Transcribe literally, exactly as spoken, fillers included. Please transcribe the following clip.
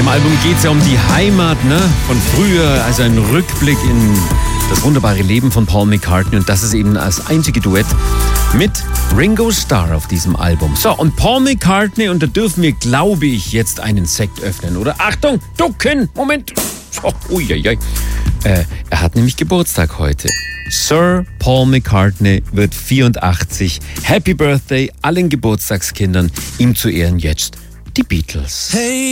diesem Album geht es ja um die Heimat, ne? Von früher, also ein Rückblick in das wunderbare Leben von Paul McCartney. Und das ist eben das einzige Duett mit Ringo Starr auf diesem Album. So, und Paul McCartney, und da dürfen wir, glaube ich, jetzt einen Sekt öffnen, oder? Achtung, ducken, Moment. So, uiuiui. Äh, er hat nämlich Geburtstag heute. Sir Paul McCartney wird vierundachtzig. Happy Birthday allen Geburtstagskindern. Ihm zu Ehren jetzt die Beatles. Hey.